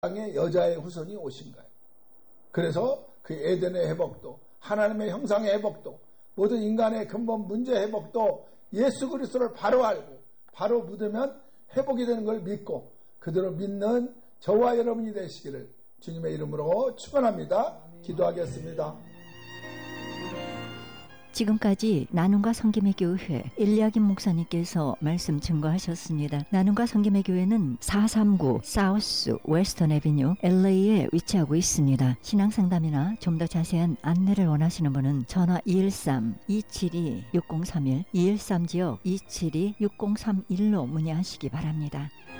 땅에 여자의 후손이 오신 거예요. 그래서 그 에덴의 회복도, 하나님의 형상의 회복도, 모든 인간의 근본 문제 회복도 예수 그리스도를 바로 알고 바로 믿으면 회복이 되는 걸 믿고 그대로 믿는 저와 여러분이 되시기를 주님의 이름으로 축원합니다. 기도하겠습니다. 지금까지 나눔과 성김의 교회 일리아김 목사님께서 말씀 증거하셨습니다. 나눔과 성김의 교회는 439 사우스 웨스턴 애비뉴 LA에 위치하고 있습니다. 신앙상담이나 좀 더 자세한 안내를 원하시는 분은 전화 213-272-6031 213지역 272-6031로 문의하시기 바랍니다.